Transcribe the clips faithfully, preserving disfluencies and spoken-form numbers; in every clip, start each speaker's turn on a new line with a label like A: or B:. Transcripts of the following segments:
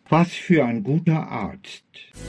A: Was für ein guter Arzt!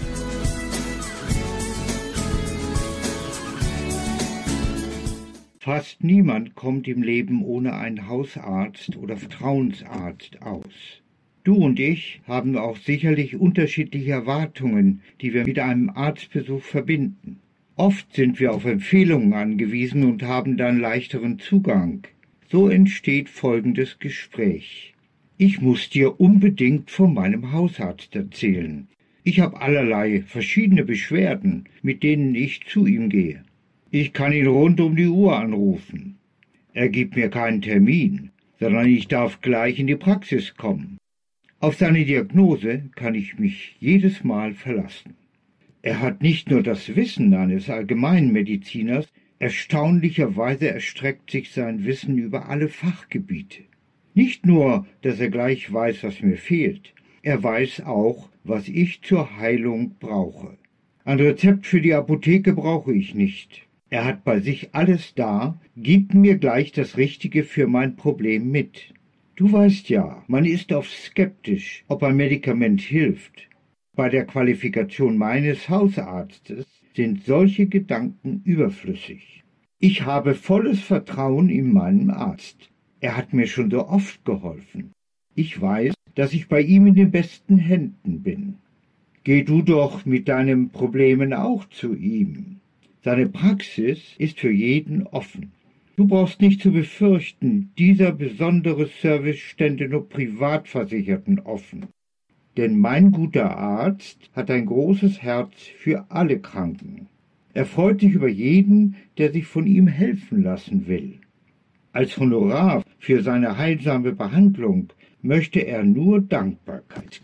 A: Fast niemand kommt im Leben ohne einen Hausarzt oder Vertrauensarzt aus. Du und ich haben auch sicherlich unterschiedliche Erwartungen, die wir mit einem Arztbesuch verbinden. Oft sind wir auf Empfehlungen angewiesen und haben dann leichteren Zugang. So entsteht folgendes Gespräch. Ich muss dir unbedingt von meinem Hausarzt erzählen. Ich habe allerlei verschiedene Beschwerden, mit denen ich zu ihm gehe. Ich kann ihn rund um die Uhr anrufen. Er gibt mir keinen Termin, sondern ich darf gleich in die Praxis kommen. Auf seine Diagnose kann ich mich jedes Mal verlassen. Er hat nicht nur das Wissen eines Allgemeinmediziners, erstaunlicherweise erstreckt sich sein Wissen über alle Fachgebiete. Nicht nur, dass er gleich weiß, was mir fehlt, er weiß auch, was ich zur Heilung brauche. Ein Rezept für die Apotheke brauche ich nicht. Er hat bei sich alles da, gibt mir gleich das Richtige für mein Problem mit. Du weißt ja, man ist oft skeptisch, ob ein Medikament hilft. Bei der Qualifikation meines Hausarztes sind solche Gedanken überflüssig. Ich habe volles Vertrauen in meinen Arzt. Er hat mir schon so oft geholfen. Ich weiß, dass ich bei ihm in den besten Händen bin. Geh du doch mit deinen Problemen auch zu ihm. Seine Praxis ist für jeden offen. Du brauchst nicht zu befürchten, dieser besondere Service stände nur Privatversicherten offen. Denn mein guter Arzt hat ein großes Herz für alle Kranken. Er freut sich über jeden, der sich von ihm helfen lassen will. Als Honorar für seine heilsame Behandlung möchte er nur Dankbarkeit.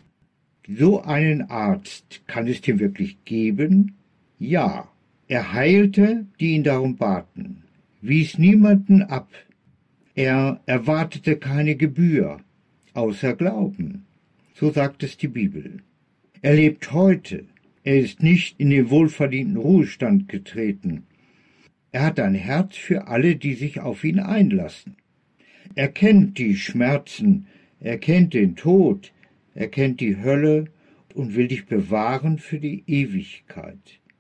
A: So einen Arzt kann es dir wirklich geben? Ja. Er heilte, die ihn darum baten, wies niemanden ab. Er erwartete keine Gebühr, außer Glauben. So sagt es die Bibel. Er lebt heute. Er ist nicht in den wohlverdienten Ruhestand getreten. Er hat ein Herz für alle, die sich auf ihn einlassen. Er kennt die Schmerzen, er kennt den Tod, er kennt die Hölle und will dich bewahren für die Ewigkeit.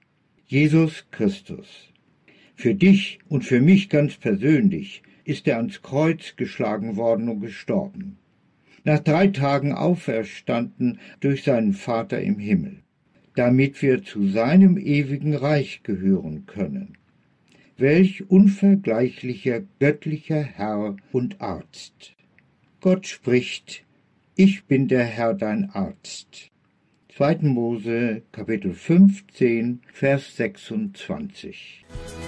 A: Jesus Christus. Für dich und für mich ganz persönlich ist er ans Kreuz geschlagen worden und gestorben. Nach drei Tagen auferstanden durch seinen Vater im Himmel, damit wir zu seinem ewigen Reich gehören können. Welch unvergleichlicher göttlicher Herr und Arzt. Gott spricht, ich bin der Herr dein Arzt. zweiter Mose, Kapitel fünfzehn, Vers sechsundzwanzig.